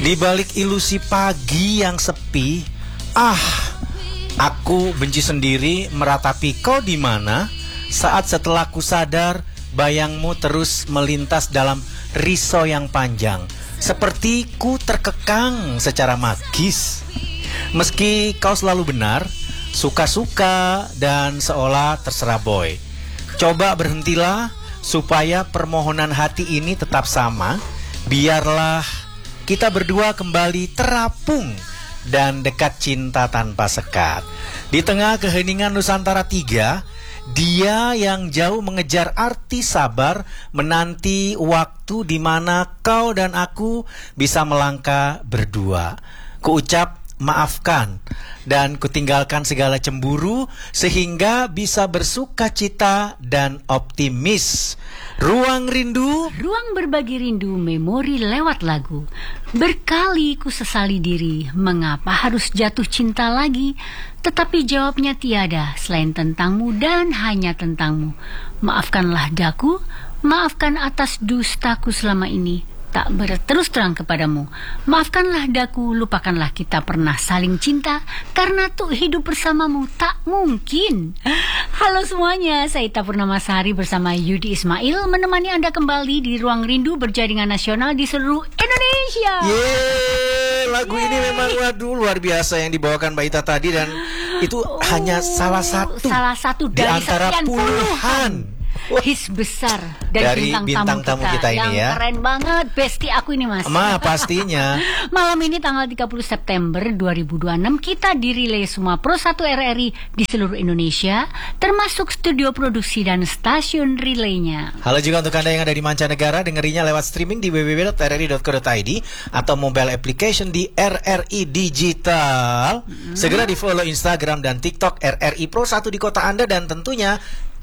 Di balik ilusi pagi yang sepi, aku benci sendiri meratapi kau di mana saat setelah ku sadar bayangmu terus melintas dalam risau yang panjang, seperti ku terkekang secara magis. Meski kau selalu benar, suka-suka dan seolah terserah boy. Coba berhentilah supaya permohonan hati ini tetap sama. Biarlah kita berdua kembali terapung dan dekat cinta tanpa sekat. Di tengah keheningan Nusantara 3, dia yang jauh mengejar arti sabar, menanti waktu di mana kau dan aku bisa melangkah berdua. Kuucap maafkan dan kutinggalkan segala cemburu sehingga bisa bersuka cita dan optimis. Ruang rindu, ruang berbagi rindu, memori lewat lagu. Berkali ku sesali diri, mengapa harus jatuh cinta lagi? Tetapi jawabnya tiada selain tentangmu dan hanya tentangmu. Maafkanlah daku, maafkan atas dustaku selama ini tak berterus terang kepadamu. Maafkanlah daku, lupakanlah kita pernah saling cinta, karena tuh hidup bersamamu tak mungkin. Halo semuanya, saya Ita Purnamasari bersama Yudi Ismail menemani Anda kembali di Ruang Rindu berjaringan nasional di seluruh Indonesia. Lagu ini memang waduh luar biasa yang dibawakan Mbak Ita tadi, dan itu hanya salah satu dari di antara puluhan hits besar dari bintang tamu kita ini yang keren banget, bestie aku ini mas. Pastinya. Malam ini tanggal 30 September 2026 kita dirilai semua Pro 1 RRI di seluruh Indonesia, termasuk studio produksi dan stasiun relaynya. Halo juga untuk Anda yang ada di mancanegara, dengerinya lewat streaming di www.rri.co.id atau mobile application di RRI Digital. Segera di follow Instagram dan TikTok RRI Pro 1 di kota Anda, dan tentunya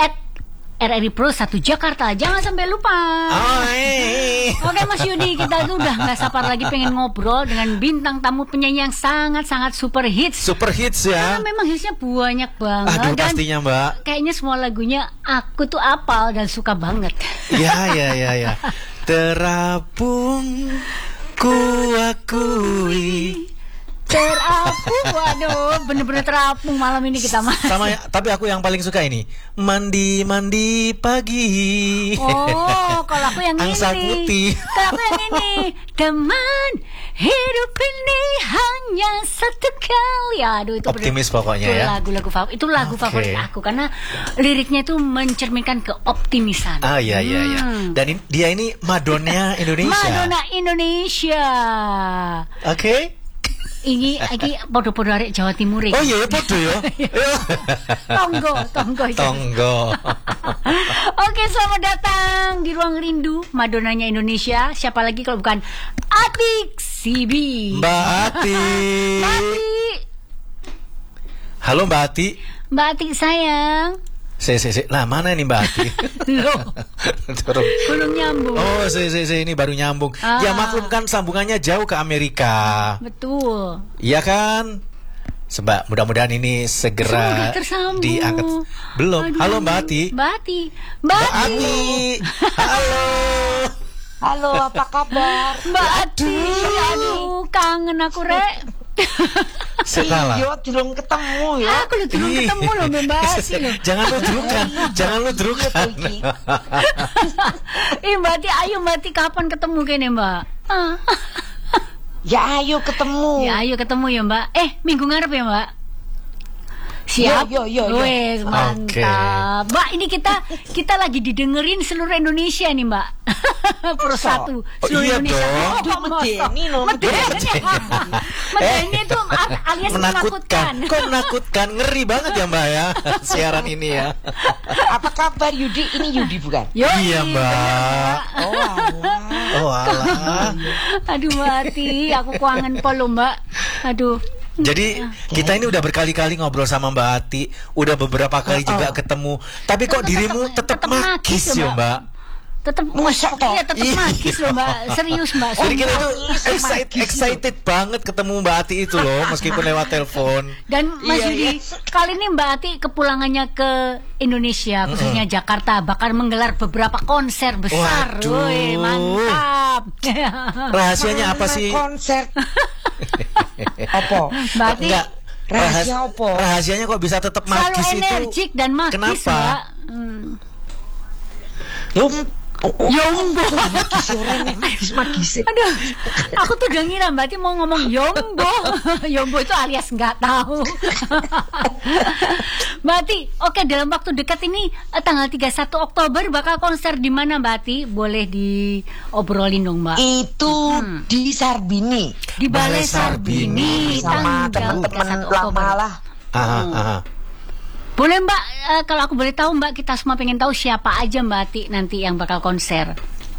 RRI Pro 1 Jakarta, jangan sampai lupa. Oke Mas Yudi, kita tuh udah gak sabar lagi pengen ngobrol dengan bintang tamu penyanyi yang sangat-sangat super hits. Super hits ya. Karena memang hitsnya banyak banget. Aduh, dan pastinya Mbak, kayaknya semua lagunya aku tuh apal dan suka banget. Ya. Terapung ku akui. Terapung, waduh, bener-bener terapung malam ini kita mas. Sama ya, tapi aku yang paling suka ini mandi pagi. Oh, kalau aku yang Angsa ini. putih. Kalau aku yang ini, teman hidup ini hanya satu kali. Aduh, itu optimis pokoknya ya. Lagu-lagu favorit. Itu lagu favorit aku karena liriknya itu mencerminkan keoptimisan. Iya. Dan dia ini Madonna Indonesia. Madonna Indonesia. Oke. Ini podo-podo arek Jawa Timur ya. Oh iya, podo ya. Tonggo. Oke, selamat datang di Ruang Rindu Madonnanya Indonesia. Siapa lagi kalau bukan Atik Sibi. Mbak Ati. Halo Mbak Ati. Mbak Ati sayang. Lah mana nih Mbak Ati? Loh, belum nyambung. Oh, ini baru nyambung. Ya maklum kan, sambungannya jauh ke Amerika. Betul. Iya kan? Sebab mudah-mudahan ini segera diangkat. Belum. Aduh. Halo Mbak Ati. Mbak Ati. Halo, apa kabar? Mbak Ati. Aduh, kangen aku rek. Iya, belum ketemu ya. Aku belum ketemu loh Mbak Ati loh. Jangan lu drukan. Mbak Ati, ayo Mbak Ati, kapan ketemu kene Mbak? Ya ayo ketemu. Ya Mbak. Minggu ngarep ya Mbak. Siap. Yo. Wes, mantap. Mbak, ini kita lagi didengerin seluruh Indonesia nih, Mbak. Pro 1 seluruh Indonesia. Medeni itu alias menakutkan. Kok menakutkan? Ngeri banget ya Mbak ya siaran ini ya. Apa kabar Yudi? Ini Yudi bukan? Iya Mbak. Oh alah. Aduh Mbak Ati, aku kangen polo Mbak. Aduh. Jadi kita ini udah berkali-kali ngobrol sama Mbak Ati, udah beberapa kali juga ketemu. Tapi kok dirimu tetap magis ya Mbak? Tetap Masa toh? Iya, tetap magis loh Mbak. Serius Mbak. Jadi kita Sumpah. tuh excited banget ketemu Mbak Ati itu loh, meskipun lewat telepon. Dan Mas Iya, Yudi, kali ini Mbak Ati kepulangannya ke Indonesia, khususnya Jakarta, bakal menggelar beberapa konser besar. Waduh. Woi, mantap. Rahasianya apa sih? Konser. Apa? Mbak Ati Enggak. Rahasia apa? Rahasianya kok bisa tetap selalu magis itu? energik dan magis, Kenapa? Mbak. Yombo. Magis. Aduh, aku tuh udah ngira Mbak Ati mau ngomong Yombo. Yombo itu alias nggak tahu. Mbak Ati, oke, dalam waktu dekat ini tanggal 31 Oktober bakal konser di mana Mbak Ati? Boleh diobrolin dong Mbak. Itu di Sarbini. Di Balai Sarbini Sama tanggal teman-teman 31 Oktober. lama lah. Aha. Boleh Mbak, kalau aku boleh tahu Mbak, kita semua pengen tahu siapa aja Mbak Ati nanti yang bakal konser.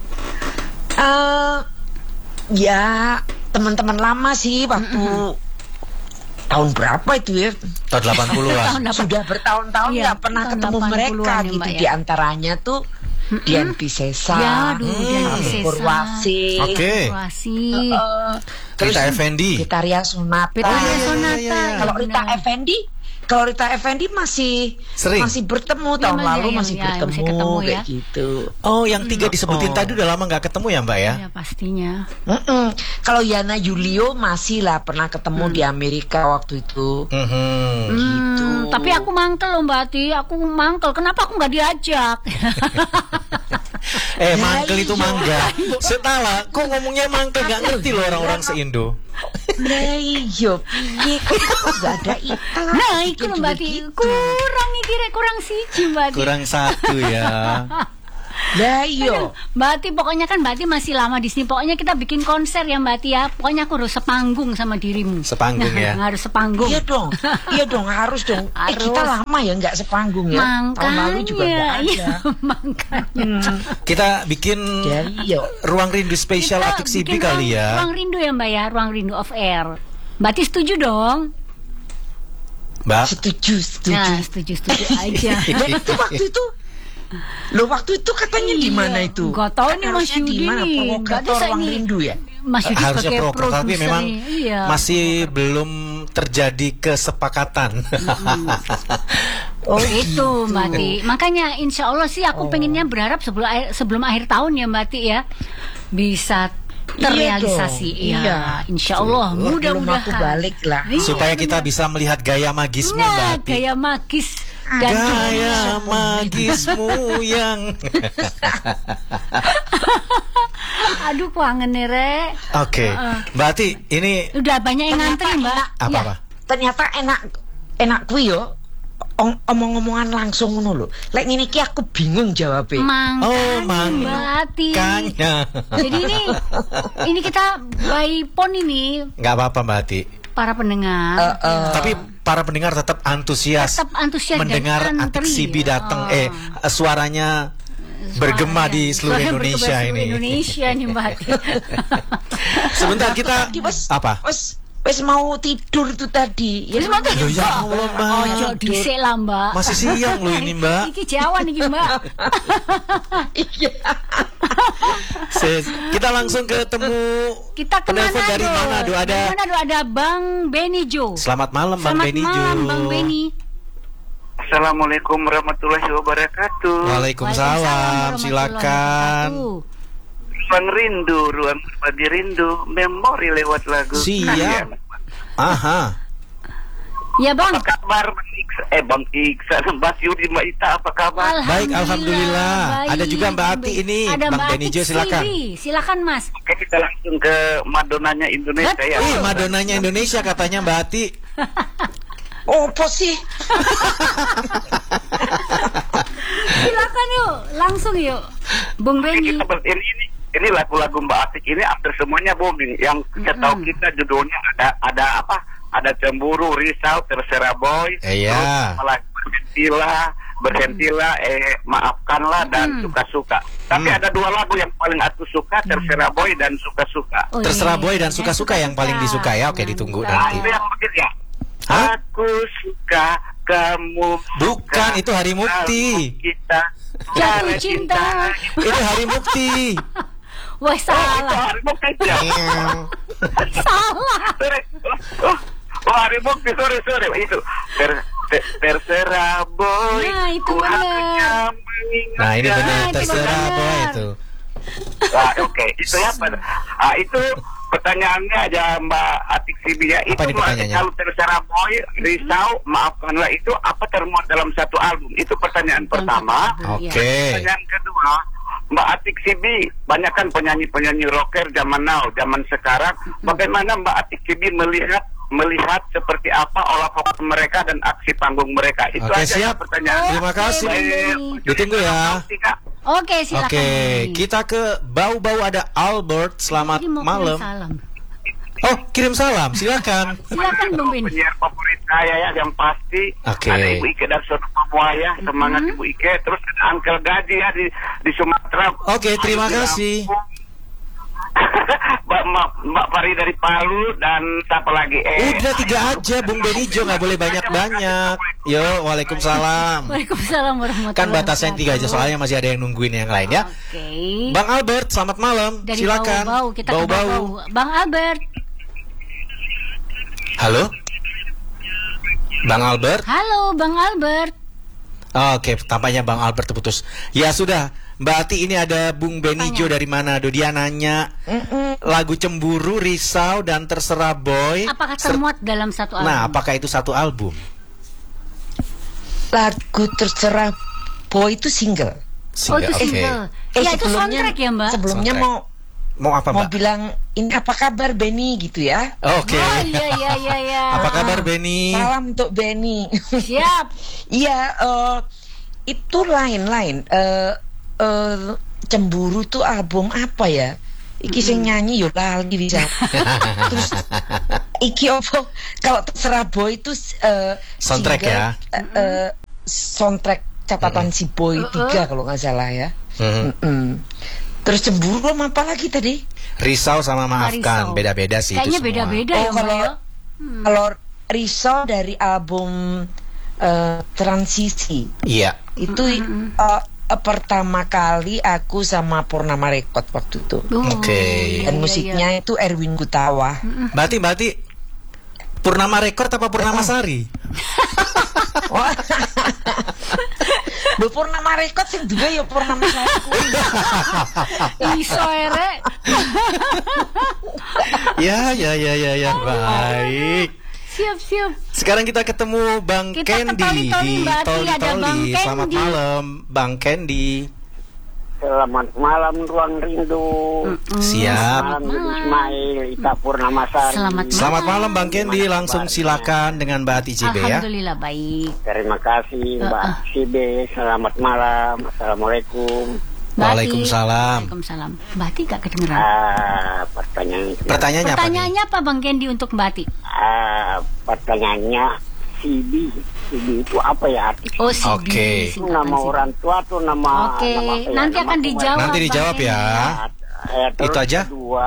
Ya teman-teman lama sih waktu tahun berapa itu ya? Tahun 80-an. Sudah bertahun-tahun Iya, nggak pernah tahun ketemu 80-an mereka ya, gitu. Mbak, ya. Di antaranya tuh Dian Piscesa, Ya, aduh, Dian Piscesa. Purwasi, Oke. Situasi. Rita Effendi. Vitaria Sonata. Vitaria Sonata. iya. Kalau Rita benar. Effendi, masih Sering. masih bertemu tahun Iya, lalu iya, masih iya, masih bertemu ketemu ya. kayak gitu. Oh, yang 3 disebutin tadi udah lama nggak ketemu ya Mbak ya? Ya pastinya. Kalau Yana Julio masih lah pernah ketemu di Amerika waktu itu. Gitu. Tapi aku mangkel loh Mbak Ati, aku mangkel. Kenapa aku nggak diajak? Mangkel itu mangga. Setala, kok ngomongnya mangkel nggak ngerti loh orang-orang se-Indo. Lah iya, piye kok gak ada iklan. Nah, itu loh Mbak Ati, kurang iki rek, kurang siji Mbak Ati. Kurang 1 ya. Lah iya. Mbak Ati, pokoknya kan Mbak Ati masih lama di sini. Pokoknya kita bikin konser ya Mbak Ati ya. Pokoknya aku harus sepanggung sama dirimu. Sepanggung ya. Harus sepanggung. Iya dong, harus dong. Harus. Kita lama ya nggak sepanggung ya. Tahun lalu juga nggak ada. Iya, makanya. Kita bikin Ya iya. ruang rindu spesial Kita Atik Sibi bikin kali ya. Ruang rindu ya Mbak ya, ruang rindu of air. Mbak Ati setuju dong? Mbak. Setuju. Nah, setuju aja. Nah, itu waktu itu katanya di mana itu? Nggak tahu nih Mas Harusnya di Yudi mana? nih. Provokator Nggak ada ruang ini. rindu ya. Mas Yudi Harusnya sebagai proker, tapi produser memang nih. Iya. masih belum terjadi kesepakatan. Oh itu Mbak Ati. Makanya insya Allah sih aku pengennya berharap sebelum akhir tahun ya Mbak Ati ya bisa terrealisasi. Iya dong. Iya, insya Allah. Belum Mudah-mudahan. aku balik lah. Iya, Supaya kita bisa melihat gaya magismu Mbak Nah, Ati. gaya magis dan Gaya magismu yang aduh kangen nih Rek. Oke, Mbak Ati, ini Udah banyak yang ngantri Mbak. apa-apa? Ternyata enak kuwi yo. Omong-omongan langsung ngono lho. Lek ngene iki aku bingung jawabnya. Makanya Mbak Ati. Makanya. Jadi ini kita by phone ini Nggak apa-apa Mbak Ati. para pendengar. Tapi para pendengar tetap antusias, Tetap antusias dan mendengar Atik antri. Sibi datang. Suaranya bergema di seluruh Suaranya Indonesia bergema di ini. seluruh Indonesia nih Mbak Ati. Sebentar kita apa? Wes mau tidur itu tadi. Terus mau Loh, ya Allah Mbak. Ojo dhisik lah Mbak. Masih siang loh ini Mbak. Iki Jawa nih Mbak. Iya. Kita langsung ketemu. Kita ke penelpon dari Manado. Dari Manado ada Bang Beni Jo. Selamat malam Bang Beni Jo. Selamat malam Bang Beni. Assalamualaikum warahmatullahi wabarakatuh. Waalaikumsalam. Waalaikumsalam Silakan. warahmatullahi Ruang rindu, ruang berbagi rindu, memori lewat lagu. Siap. Aha. Ya Bang. Apa kabar Bang Iksan, Mbak Yudi, Mbak Ita, apa kabar? Baik, alhamdulillah. baik. Ada juga Mbak Ati ini. Ada Bang Mbak Beni Ati Jo, silakan. Sibi. Silakan Mas. Oke, kita langsung ke Madonanya Indonesia ya. Madonanya Indonesia katanya Mbak Ati. Apa sih? Silakan yuk, langsung yuk. Bung Oke, Beni. ini lagu-lagu Mbak Atik ini hampir semuanya booming. Yang setahu kita judulnya ada apa? Ada Cemburu, Risau, Terserah Boy, Iya. terus malah berhentilah, maafkanlah dan suka-suka. Tapi ada dua lagu yang paling aku suka, Terserah Boy dan Suka-suka. Oh, Terserah iya. Boy dan suka-suka yang paling disuka ya. Oke, ditunggu Nah, nanti. itu yang begitu ya. Hah? Aku suka kamu. Bukan, suka itu Hari Mukti. kamu, kita Jatuh cinta. Ini Hari Mukti. Wah, salah. Hari Mukti ya. Salah. Hari Mukti, sorry. Itu terserah boy. Nah, itu ku benar. hanya mengingat. Nah, ini benar Nah, itu terserah benar. boy itu. Nah, oke, itu ya itu pertanyaannya aja Mbak Atik Sibi ya. Apa Itu nih pertanyaannya? kalau terserah boy, risau, maafkanlah itu apa termuat dalam satu album? Itu pertanyaan pertama. Oke. Pertanyaan kedua, Mbak Atik Sibi, banyak kan penyanyi-penyanyi rocker zaman now, zaman sekarang. Bagaimana Mbak Atik Sibi melihat seperti apa olah fokus mereka dan aksi panggung mereka? Itu Oke, aja siap. pertanyaan. Terima kasih. Baik, Ditunggu ya. Oke, silakan. Oke, Bang Hendy. kita ke Bau-Bau ada Albert. Selamat Jadi mau kirim malam. salam. Oh, kirim salam. Silakan. Silakan Bang Ben. Penyiar favorit saya ya yang pasti. Oke. Ada Ibu Ike dari Surabaya ya, semangat Ibu Ike. Terus ada Uncle Gaji ya di Sumatera. Oke, terima Aduh, kasih. ya ampun. Mbak Fari dari Palu dan siapa lagi? Udah 3 aja, Bung Benijo, nggak boleh banyak-banyak. Yo, waalaikumsalam. Waalaikumsalam warahmatullahi Kan batasnya 3 aja, wabarakatuh. soalnya masih ada yang nungguin yang lain ya. Oke. Bang Albert, selamat malam. Dari Silakan. bau-bau kita ke bau. Bang Albert. Halo? Bang Albert? Halo, Bang Albert. Oke, tampaknya Bang Albert terputus. Ya sudah, Mbak Ati, ini ada Bung Benijo dari Manado. Dia nanya lagu Cemburu, Risau, dan Terserah Boy. Apakah termuat dalam satu album? Nah, apakah itu satu album? Lagu Terserah Boy itu single. Oh, itu single. Ya, itu soundtrack ya, Mbak? Sebelumnya Soundtrack. Mau apa, mau Mbak? bilang ini apa kabar Benny gitu ya. Oke. Oh, iya. Apa kabar Benny? Salam untuk Benny. Siap. Iya, itu lain-lain. Cemburu tuh album apa ya? Iki sing nyanyi yo lali bisa. Terus iki opo? Kalau Terserah Boy itu Soundtrack single, ya? Soundtrack catatan si Boy 3 kalau nggak salah ya. Terus Cemburu sama apa lagi tadi? Risau sama Maafkan. Risau. Beda-beda sih Kayaknya itu semua. beda-beda ya, Mbak. kalau ya? kalau Risau dari album Transisi Iya. itu pertama kali aku sama Purnama Record waktu itu. Oke. Dan musiknya itu Erwin Gutawa. Berarti Purnama Record apa Purnama Sari? Wah. Lho Purnama Record sing duwe ya Purnama Sari kuwi. Iso ere. Ya, baik. Siap. Sekarang kita ketemu Bang Kita ke Candy Toli-Toli, di Mbak Ati, ada Bang Toli-Toli. Selamat Candy. malam, Bang Candy. Selamat malam Ruang Rindu. Siap. Malam Ismail Ita Purnamasari. Selamat malam Bang Candy. Langsung silakan dengan Mbak Ati CB ya. Alhamdulillah baik. Terima kasih Mbak Sibe. Selamat malam. Assalamualaikum. Waalaikumsalam. Waalaikumsalam. Mbak Ati gak kedengeran. Pertanyaannya apa nih? Pertanyaannya apa Bang Candy untuk Mbak Ati? Pertanyaannya CB itu apa ya arti? Oh, CD. Oke. Itu nama orang tua atau nama? Oke, nama apa ya? nanti Nama akan pemain. dijawab. Nanti dijawab Bang ya. Terus Itu aja?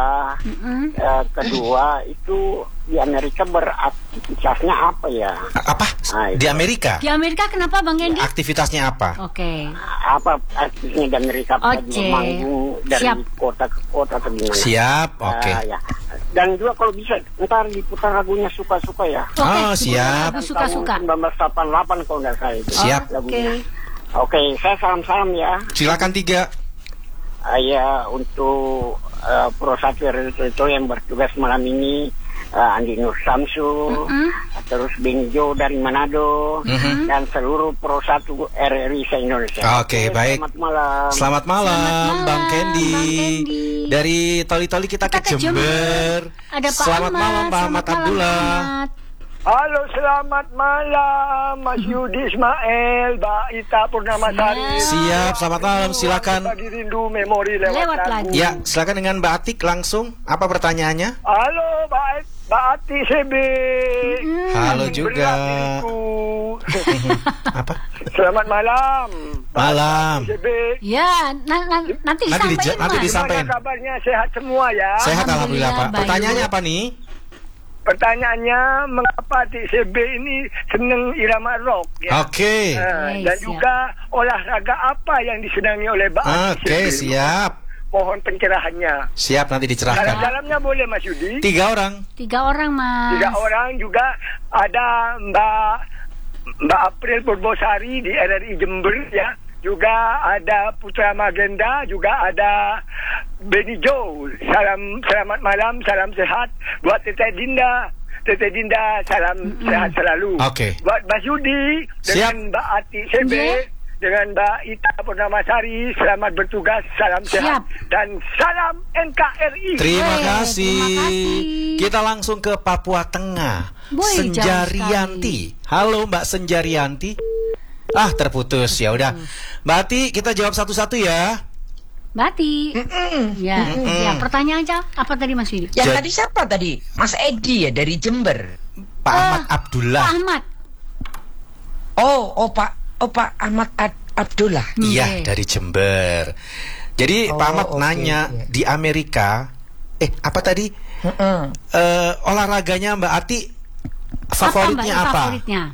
Kedua itu di Amerika beraktivitasnya apa ya? Apa? Di Amerika? Di Amerika kenapa Bang Candy? Aktivitasnya apa? Oke. Apa aktivitasnya di Amerika? Oke. Manggung dari Siap. kota ke kota atau gimana? Siap, oke. Ya. Dan juga kalau bisa ntar diputar lagunya suka-suka ya. Oh, siap. Lagu suka-suka. Tahun 1988 kalau nggak salah itu. Siap. Lagunya. Oke, saya salam-salam ya. Silakan 3. Ya untuk Pro 1 itu yang bertugas malam ini Andi Nur Samsu, terus Benijo dari Manado, dan seluruh Pro 1 RRI se-Indonesia. Oke, baik. Selamat malam. Selamat malam, Bang Candy. Bang Candy. Dari Toli-Toli kita ke Jember. Ada Pak Selamat Ahmad. malam, Pak Ahmad Selamat malam, Abdullah. Pak Ahmad. Halo, selamat malam Mas Yudi Ismail, Mbak Ita Purnamasari. Siap, selamat malam. Silakan. Bagi rindu memori Lewat lewat lagu. lagu. Ya, silakan dengan Mbak Atik langsung. Apa pertanyaannya? Halo, Mbak Ati CB. Halo juga. Beriku. Apa? Selamat malam. Malam. CB. Ya, nanti disampaikan. nanti Mas. disampaikan. Gimana kabarnya? Sehat semua ya? Sehat alhamdulillah, Pak. baik. Pertanyaannya apa nih? pertanyaannya mengapa TCB ini seneng irama rock ya? Oke. Dan juga olahraga apa yang disenangi oleh Mbak Ati Oke, CB? siap. Mohon pencerahannya. Siap, nanti dicerahkan. Dalam-dalamnya boleh Mas Yudi? 3 orang. 3 orang, Mas. 3 orang juga ada Mbak April Purbosari di RRI Jember ya. Juga ada Putra Magenda, juga ada Benny Jo. Selamat malam, salam sehat buat Teteh Dinda. Teteh Dinda, salam sehat selalu. Oke. Buat Mas Yudi dengan Mbak Ati CB, dengan Mbak Ita Purnamasari, selamat bertugas, salam sehat dan salam NKRI. Terima kasih. Terima kasih. Kita langsung ke Papua Tengah. Senjarianti. Halo Mbak Senjarianti. Terputus. Ya udah. Mbak Ati, kita jawab satu-satu ya. Mbak Ati. Ya, pertanyaan aja. Apa tadi Mas Yudi? Yang tadi siapa tadi? Mas Edi ya dari Jember. Pak Ahmad Abdullah. Pak Ahmad. Pak Ahmad Abdullah. Iya, dari Jember. Jadi Pak Ahmad nanya di Amerika, apa tadi? Olahraganya Mbak Ati favoritnya apa? Favoritnya?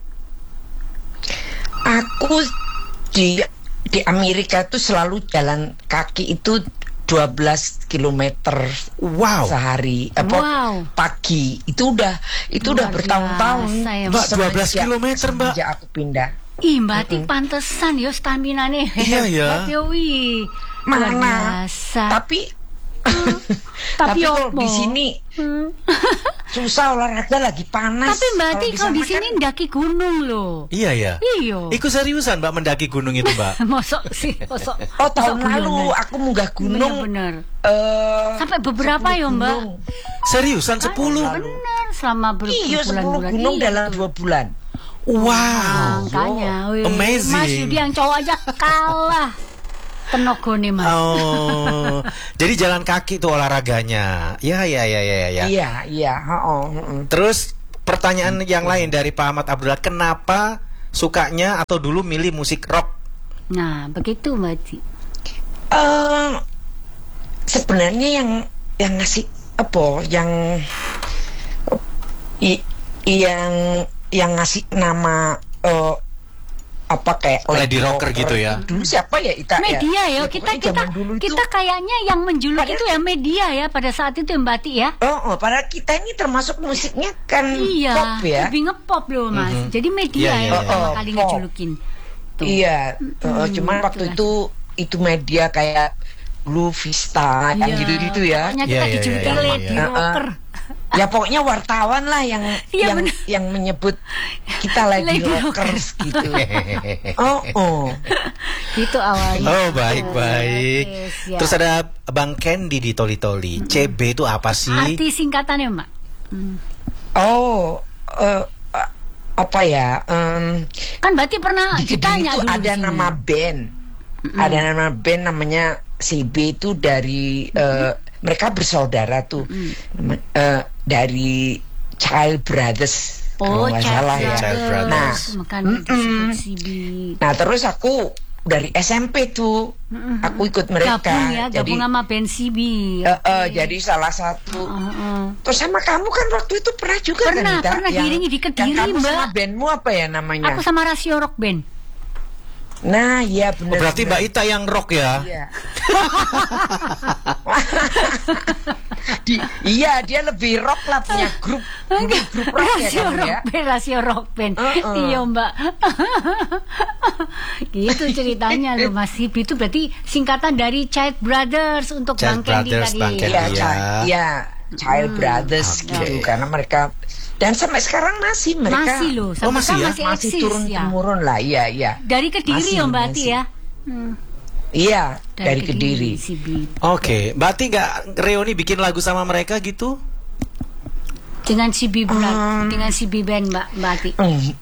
Aku di Amerika tuh selalu jalan kaki itu 12 kilometer sehari. Pagi. Itu udah bertahun-tahun. Mbak, 12 kilometer Mbak. Sejak aku pindah. Mbak Ati pantesan yo stamina nih. Iya ya. Mana? Tapi kalau di sini susah, olahraga lagi panas. Tapi Mbak Ati kalau di sini mendaki gunung loh. Iya ya. Iya. Ikut seriusan Mbak mendaki gunung itu Mbak? Mosok sih. Tahun lalu aku munggah gunung. Bener. Sampai beberapa ya Mbak. Seriusan 10? Bener, selama berbulan-bulan. 10 gunung dalam 2 bulan. Wow. Makanya, amazing. Mas Yudi yang cowok aja kalah. Tenaga nih Mas. Jadi jalan kaki tuh olahraganya. Iya. Iya. Terus pertanyaan yang lain dari Pak Ahmad Abdullah, kenapa sukanya atau dulu milih musik rock? Nah, begitu Mbak Ati. Sebenarnya yang ngasih yang ngasih nama kayak lady rocker gitu ya. Dulu siapa ya Ita? Media ya. Kita kayaknya yang menjuluk itu ya media ya pada saat itu Mbak Ati ya. Padahal kita ini termasuk musiknya kan pop ya. Lebih ngepop loh Mas. Jadi media yang pertama kali ngejulukin. Iya. Cuman waktu itu media kayak Blue Vista yang gitu-gitu ya. Pokoknya kita dijulukin lady rocker. Ya pokoknya wartawan lah yang menyebut kita lady rockers gitu. Gitu awalnya. Baik. Ya. Terus ada Bang Candy di Toli-Toli. CB itu apa sih? Arti singkatannya Mbak. Apa ya? Kan berarti pernah ditanya itu dulu ada sini. nama band. Ada nama band namanya CB itu dari mereka bersaudara tuh. Dari Child Brothers. Kalau nggak salah ya. Child Brothers. Nah, terus aku dari SMP tuh aku ikut mereka. Gabung sama band CB. Jadi salah satu. Terus sama kamu kan waktu itu pernah juga pernah diiringi di Kediri Mbak. Mbak. Sama bandmu apa ya namanya? Aku sama Rasio Rock Band. Nah, iya benar. Berarti Mbak Ita yang rock ya? Iya. Dia lebih rock lah, punya grup rock ya. Rasio Rock Band. Iya Mbak. Gitu ceritanya loh Mas Hib. Itu berarti singkatan dari Child Brothers untuk Bang Candy tadi. Iya, Child Brothers gitu. Karena mereka dan sampai sekarang masih mereka masih loh, masih turun temurun lah, iya. Dari Kediri ya Mbak Ati ya. Iya, dari Kediri. Oke, Mbak Ati nggak reuni bikin lagu sama mereka gitu? Dengan CB dengan CB Band Mbak Ati.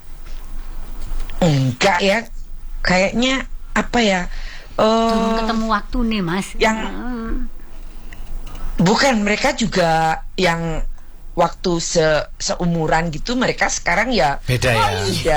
Enggak ya, kayaknya apa ya? Belum ketemu waktu nih Mas. Yang bukan, mereka juga yang waktu seumuran gitu, mereka sekarang ya Beda ya.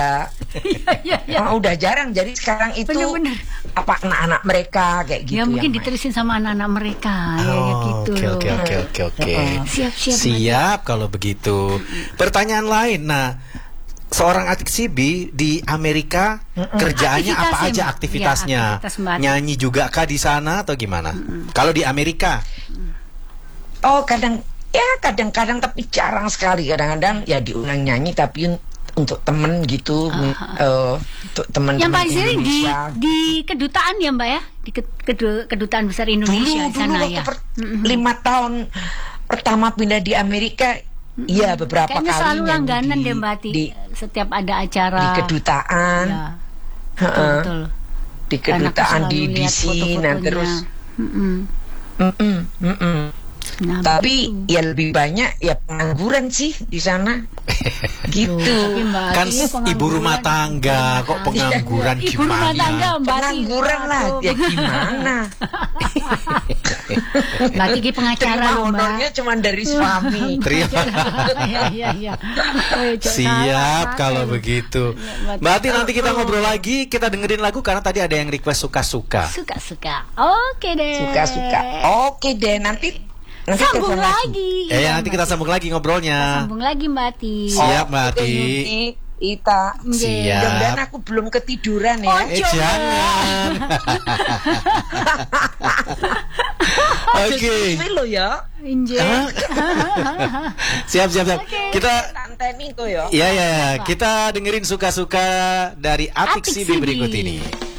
udah jarang. Jadi sekarang itu Bener-bener. apa anak-anak mereka kayak gitu Ya mungkin yang main. diterusin sama anak-anak mereka ya gitu. Oke. Siap-siap. Siap kalau begitu. Pertanyaan lain. Nah, seorang adik Sibi di Amerika kerjaannya apa Aktivitasnya, aja Mbak. aktivitasnya? Ya, aktivitas Mbak Ati. Nyanyi juga kah di sana atau gimana? Kalau di Amerika? Oh, kadang-kadang tapi jarang sekali. Kadang-kadang ya diundang nyanyi tapi untuk temen gitu, untuk teman-teman Yang paling sering Indonesia. di kedutaan ya Mbak ya, di kedutaan besar Indonesia di sana waktu ya. 5 tahun pertama pindah di Amerika, iya beberapa Kayaknya kali selalu nyanyi langganan deh Mbak Ati. di Setiap ada acara di kedutaan, Ya, Heeh. betul. di Karena aku kedutaan selalu di lihat DC, nah foto-fotonya. terus Nah, tapi begitu. ya lebih banyak ya pengangguran sih di sana, gitu. Tapi Mbak Kan Ati pengangguran. ibu rumah tangga, kok pengangguran Ibu rumah tangga gimana? Mbak Ati. Pengangguran lah, ya gimana? Mbak Ati ki pengacara Terima loh, Mbak. honornya cuma dari suami. Terima. Iya. Oh, Cok, Siap salah. kalau begitu. Mbak Ati, nanti kita ngobrol lagi, kita dengerin lagu karena tadi ada yang request suka-suka. Suka-suka. Oke deh. Suka-suka. Oke deh, nanti Sambung telepon lagi. Ya, nanti kita sambung lagi ngobrolnya. Sambung lagi Mbak Ati. Siap, Mbak Oke, Ati. Yuni, Ita. Siap. Mudah-mudahan aku belum ketiduran ya. Jangan. Oke. Sesuai lo ya. Injek. Siap. Kita Tanteni kok ya. ya, kita dengerin suka-suka dari Atik Atik Sibi Sibi. berikut ini.